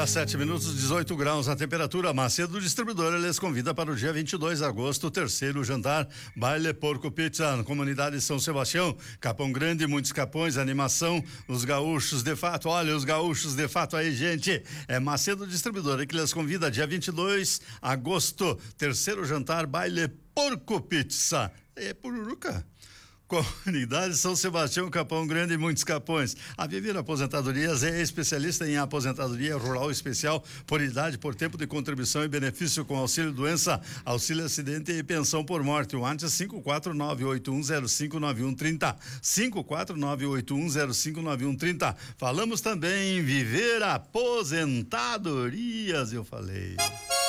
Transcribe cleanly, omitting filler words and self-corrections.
horas 7 minutos, 18 graus a temperatura. Macedo Distribuidora lhes convida para o dia 22 de agosto, terceiro jantar Baile Porco Pizza, na comunidade São Sebastião, Capão Grande, muitos capões, animação, os gaúchos de fato. Olha, os gaúchos de fato aí, gente. É Macedo Distribuidora que lhes convida dia 22 de agosto, terceiro jantar Baile Porco Pizza. É Pururuca. Comunidade São Sebastião, Capão Grande e muitos capões. A Vivir Aposentadorias é especialista em aposentadoria rural especial por idade, por tempo de contribuição e benefício com auxílio doença, auxílio acidente e pensão por morte. O antes 54981059130, 54981059130. Falamos também em Viver Aposentadorias, eu falei.